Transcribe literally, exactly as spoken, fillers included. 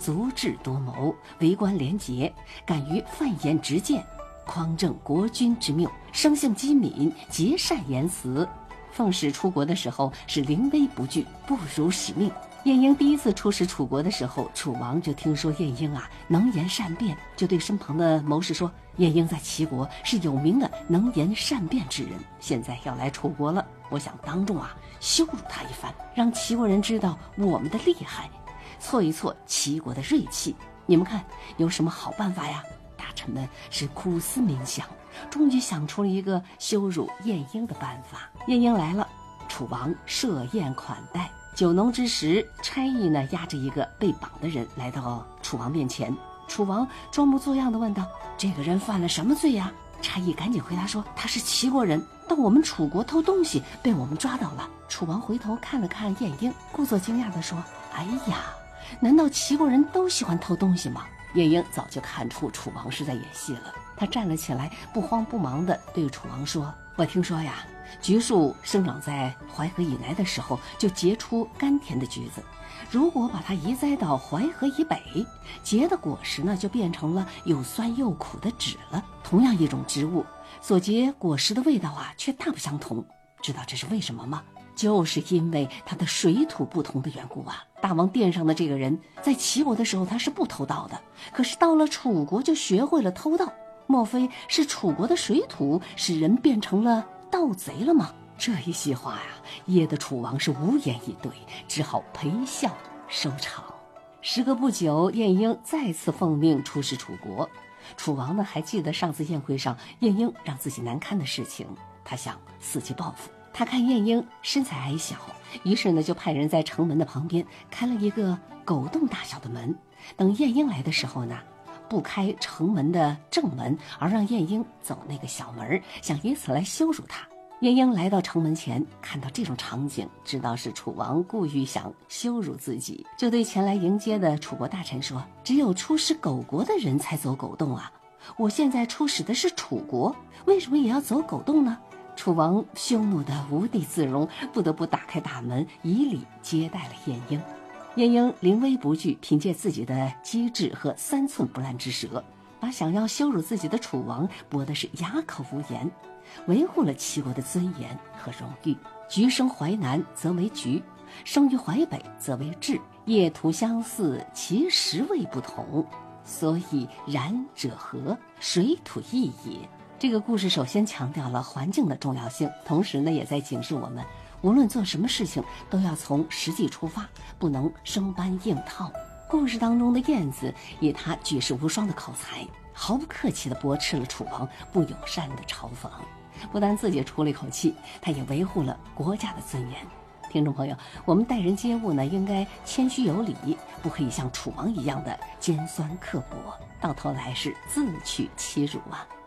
足智多谋，为官廉洁，敢于犯言直谏，匡正国君之谬，生性机敏，结善言辞。奉使出国的时候是临危不惧，不辱使命。晏婴第一次出使楚国的时候，楚王就听说晏婴啊能言善辩，就对身旁的谋士说，晏婴在齐国是有名的能言善辩之人，现在要来楚国了，我想当众啊羞辱他一番，让齐国人知道我们的厉害，挫一挫齐国的锐气。你们看有什么好办法呀？大臣们是苦思冥想，终于想出了一个羞辱晏婴的办法。晏婴来了，楚王设宴款待，酒浓之时，差役呢押着一个被绑的人来到楚王面前。楚王装模作样地问道，这个人犯了什么罪呀？差役赶紧回答说，他是齐国人，到我们楚国偷东西，被我们抓到了。楚王回头看了看晏婴，故作惊讶地说，哎呀，难道齐国人都喜欢偷东西吗？晏婴早就看出楚王是在演戏了，他站了起来，不慌不忙地对楚王说，我听说呀，橘树生长在淮河以南的时候就结出甘甜的橘子，如果把它移栽到淮河以北，结的果实呢就变成了又酸又苦的枳了。同样一种植物所结果实的味道啊却大不相同，知道这是为什么吗？就是因为它的水土不同的缘故啊。大王殿上的这个人在齐国的时候他是不偷盗的，可是到了楚国就学会了偷盗，莫非是楚国的水土使人变成了盗贼了吗？这一席话呀，噎得楚王是无言以对，只好陪笑收场。时隔不久，晏婴再次奉命出使楚国。楚王呢还记得上次宴会上晏婴让自己难堪的事情，他想伺机报复。他看晏婴身材矮小，于是呢就派人在城门的旁边开了一个狗洞大小的门，等晏婴来的时候呢，不开城门的正门，而让晏婴走那个小门，想以此来羞辱他。晏婴来到城门前，看到这种场景，知道是楚王故意想羞辱自己，就对前来迎接的楚国大臣说，只有出使狗国的人才走狗洞啊，我现在出使的是楚国，为什么也要走狗洞呢？楚王凶怒得无地自容，不得不打开大门，以礼接待了晏婴。晏婴临危不惧，凭借自己的机智和三寸不烂之舌，把想要羞辱自己的楚王驳的是哑口无言，维护了齐国的尊严和荣誉。橘生淮南则为橘，生于淮北则为枳，叶土相似，其实味不同，所以然者何？水土异也。这个故事首先强调了环境的重要性，同时呢也在警示我们，无论做什么事情都要从实际出发，不能生搬硬套。故事当中的晏子以他举世无双的口才，毫不客气地驳斥了楚王不友善的嘲讽，不但自己出了一口气，他也维护了国家的尊严。听众朋友，我们待人接物呢，应该谦虚有礼，不可以像楚王一样的尖酸刻薄，到头来是自取其辱啊。